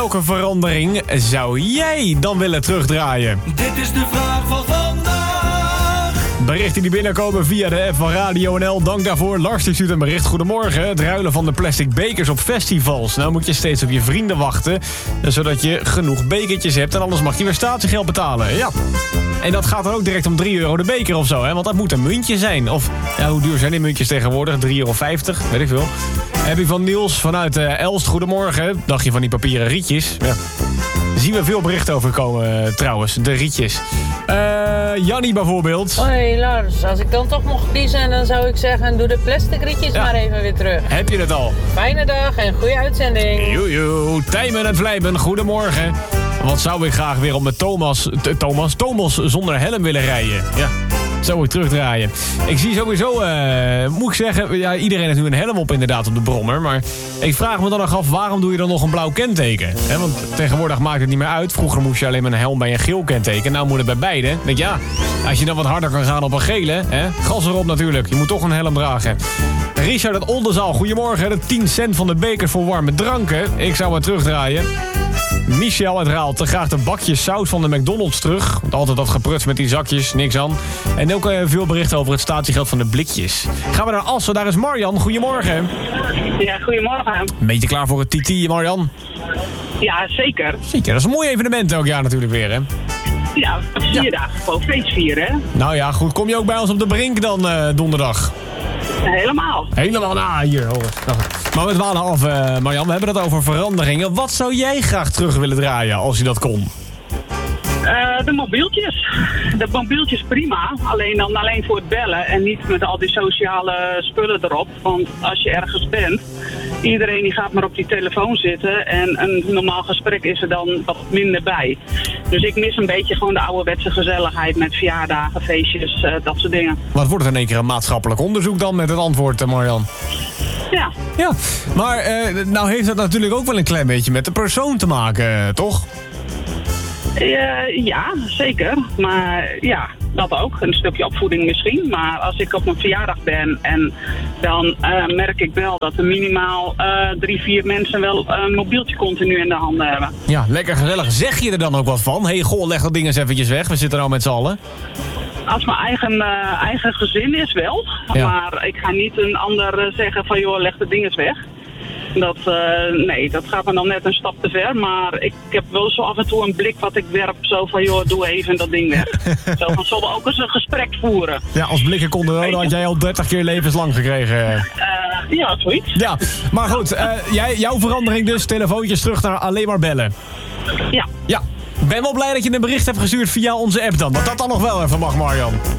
welke verandering zou jij dan willen terugdraaien? Dit is de vraag van vandaag. Berichten die binnenkomen via de app van Radio NL. Dank daarvoor. Lars die stuurt een bericht. Goedemorgen. Het ruilen van de plastic bekers op festivals. Nou moet je steeds op je vrienden wachten. Zodat je genoeg bekertjes hebt. En anders mag je weer statiegeld betalen. Ja. En dat gaat dan ook direct om €3 de beker of zo. Hè? Want dat moet een muntje zijn. Of ja, hoe duur zijn die muntjes tegenwoordig? €3,50. Weet ik veel. Heb je van Niels vanuit Elst. Goedemorgen. Dacht je van die papieren rietjes? Ja. Daar zien we veel berichten over komen trouwens. De rietjes. Jannie bijvoorbeeld. Hoi Lars, als ik dan toch mocht kiezen, dan zou ik zeggen, doe de plastic rietjes maar even weer terug. Heb je het al? Fijne dag en goede uitzending. Joejoe, Tijmen en Vlijmen, goedemorgen. Wat zou ik graag weer op met Thomas zonder helm willen rijden. Ja, zou ik terugdraaien. Ik zie sowieso, moet ik zeggen, ja, iedereen heeft nu een helm op inderdaad op de brommer. Maar ik vraag me dan nog af, waarom doe je dan nog een blauw kenteken? He, want tegenwoordig maakt het niet meer uit. Vroeger moest je alleen met een helm bij een geel kenteken. Nou moet het bij beide. Dan denk je, ja, als je dan wat harder kan gaan op een gele, gas erop natuurlijk. Je moet toch een helm dragen. Richard uit Oldenzaal, goedemorgen. De 10 cent van de beker voor warme dranken. Ik zou maar terugdraaien. Michel uit Raalte, graag de bakjes saus van de McDonald's terug. Want altijd dat gepruts met die zakjes, niks aan. En ook veel berichten over het statiegeld van de blikjes. Gaan we naar Assen, daar is Marjan. Goedemorgen. Ja, goedemorgen. Een beetje klaar voor het TT, Marjan? Ja, zeker. Zeker, dat is een mooi evenement elk jaar natuurlijk weer, hè? Ja, 4 dagen gewoon feest vieren, hè? Nou ja, goed. Kom je ook bij ons op de Brink dan donderdag? Helemaal. Helemaal, nou hier, hoor. Maar we dwalen af, Marjan. We hebben het over veranderingen. Wat zou jij graag terug willen draaien als je dat kon? De mobieltjes. De mobieltjes prima. Alleen voor het bellen en niet met al die sociale spullen erop. Want als je ergens bent, iedereen die gaat maar op die telefoon zitten. En een normaal gesprek is er dan wat minder bij. Dus ik mis een beetje gewoon de ouderwetse gezelligheid met verjaardagen, feestjes, dat soort dingen. Wat wordt het in één keer een maatschappelijk onderzoek dan met het antwoord, Marjan? Ja. Ja, maar nou heeft dat natuurlijk ook wel een klein beetje met de persoon te maken, toch? Ja, zeker. Maar ja, dat ook. Een stukje opvoeding misschien. Maar als ik op mijn verjaardag ben en dan merk ik wel dat er minimaal 3-4 mensen wel een mobieltje continu in de handen hebben. Ja, lekker gezellig. Zeg je er dan ook wat van? Hey, goh, leg dat ding eens eventjes weg. We zitten nou met z'n allen. Als mijn eigen gezin is wel. Ja. Maar ik ga niet een ander zeggen van joh, leg de ding eens weg. Nee, dat gaat me dan net een stap te ver. Maar ik heb wel zo af en toe een blik wat ik werp. Zo van, joh, doe even dat ding weg. Zo van, zullen we ook eens een gesprek voeren? Ja, als blikken konden roden had jij al 30 keer levenslang gekregen. Ja, zoiets. Ja, maar goed. Jouw verandering dus, telefoontjes terug naar alleen maar bellen. Ja. Ja, ik ben wel blij dat je een bericht hebt gestuurd via onze app dan. Dat dan nog wel even mag, Marjan.